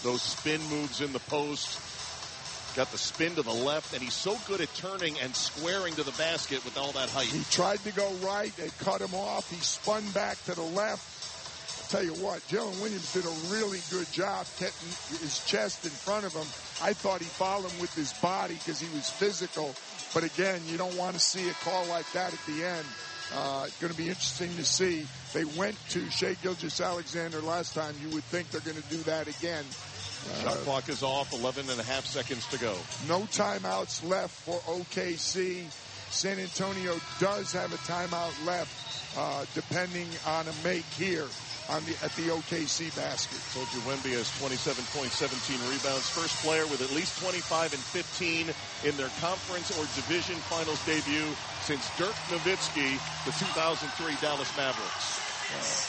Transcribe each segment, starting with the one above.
those spin moves in the post. Got the spin to the left, and he's so good at turning and squaring to the basket with all that height. He tried to go right. They cut him off. He spun back to the left. I'll tell you what, Jalen Williams did a really good job getting his chest in front of him. I thought he fouled him with his body because he was physical. But again, you don't want to see a call like that at the end. It's going to be interesting to see. They went to Shai Gilgeous-Alexander last time. You would think they're going to do that again. Shot clock is off, 11.5 seconds to go. No timeouts left for OKC. San Antonio does have a timeout left, depending on a make here at the OKC basket. Told you Wemby has 27 points, 17 rebounds. First player with at least 25 and 15 in their conference or division finals debut since Dirk Nowitzki, the 2003 Dallas Mavericks.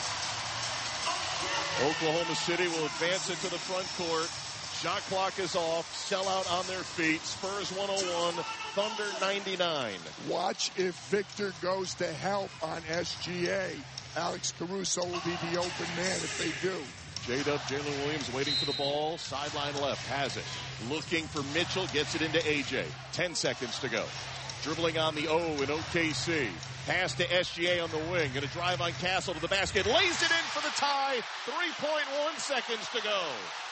Oklahoma City will advance it to the front court. Shot clock is off. Sellout on their feet. Spurs 101, Thunder 99. Watch if Victor goes to help on SGA. Alex Caruso will be the open man if they do. J-Dub, Jalen Williams waiting for the ball. Sideline left, has it. Looking for Mitchell, gets it into AJ. 10 seconds to go. Dribbling on the O in OKC. Pass to SGA on the wing. Going to drive on Castle to the basket. Lays it in for the tie. 3.1 seconds to go.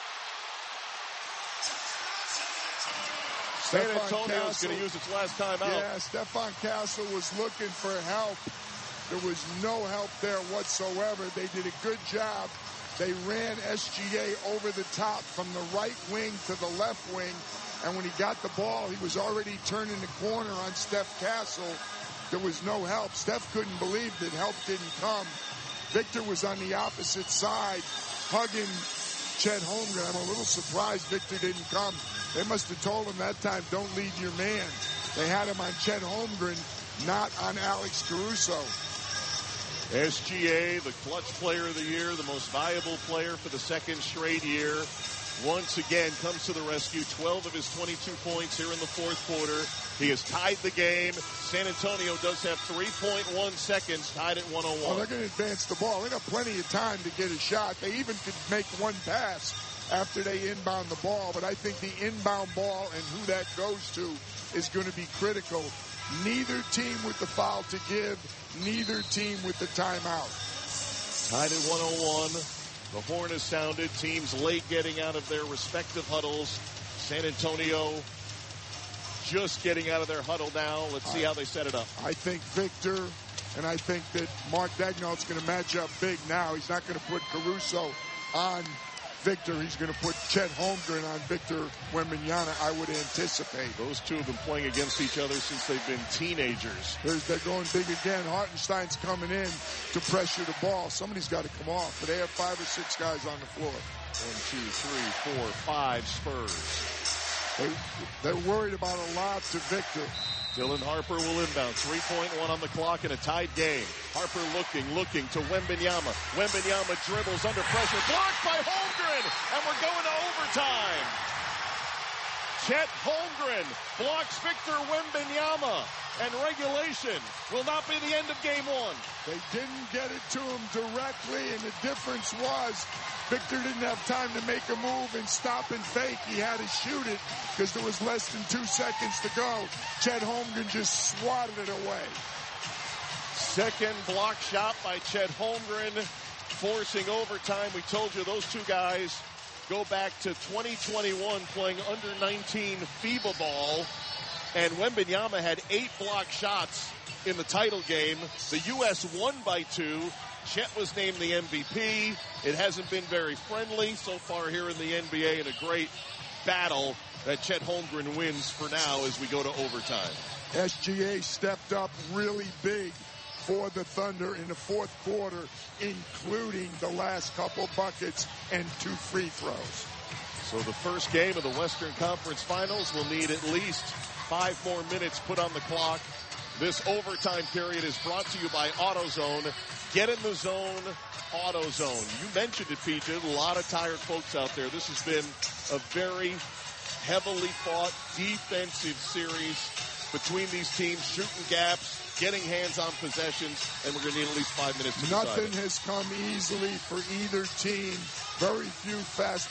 San Antonio is going to use its last time out. Yeah, Stephon Castle was looking for help. There was no help there whatsoever. They did a good job. They ran SGA over the top from the right wing to the left wing. And when he got the ball, he was already turning the corner on Steph Castle. There was no help. Steph couldn't believe that help didn't come. Victor was on the opposite side, hugging Chet Holmgren. I'm a little surprised Victor didn't come. They must have told him that time, don't leave your man. They had him on Chet Holmgren, not on Alex Caruso. SGA, the clutch player of the year, the most valuable player for the second straight year, once again comes to the rescue. 12 of his 22 points here in the fourth quarter. He has tied the game. San Antonio does have 3.1 seconds, tied at 101. Well, they're going to advance the ball. They got plenty of time to get a shot. They even could make one pass after they inbound the ball. But I think the inbound ball and who that goes to is going to be critical. Neither team with the foul to give. Neither team with the timeout. Tied at 101. The horn has sounded. Teams late getting out of their respective huddles. San Antonio just getting out of their huddle now. Let's see how they set it up. I think Victor, and I think that Mark Daigneault's going to match up big now. He's not going to put Caruso on Victor. He's going to put Chet Holmgren on Victor Wembanyama, I would anticipate. Those two have been playing against each other since they've been teenagers. They're going big again. Hartenstein's coming in to pressure the ball. Somebody's got to come off, but they have 5 or 6 guys on the floor. 1, 2, 3, 4, 5 Spurs. They're worried about a lob to Victor. Dylan Harper will inbound. 3.1 on the clock in a tied game. Harper looking to Wembanyama. Wembanyama dribbles under pressure. Blocked by Holmgren. And we're going to overtime. Chet Holmgren blocks Victor Wembanyama. And regulation will not be the end of game 1. They didn't get it to him directly, and the difference was Victor didn't have time to make a move and stop and fake. He had to shoot it because there was less than 2 seconds to go. Chet Holmgren just swatted it away. Second block shot by Chet Holmgren, forcing overtime. We told you those two guys go back to 2021 playing under 19 FIBA ball. And Wembanyama had 8 block shots in the title game. The U.S. won by 2. Chet was named the MVP. It hasn't been very friendly so far here in the NBA, and a great battle that Chet Holmgren wins for now as we go to overtime. SGA stepped up really big for the Thunder in the fourth quarter, including the last couple buckets and 2 free throws. So the first game of the Western Conference Finals will need at least 5 more minutes put on the clock. This overtime period is brought to you by AutoZone. Get in the zone, AutoZone. You mentioned it, PJ. A lot of tired folks out there. This has been a very heavily fought defensive series between these teams, shooting gaps, getting hands-on possessions, and we're going to need at least 5 minutes to decide. Nothing has come easily for either team. Very few fast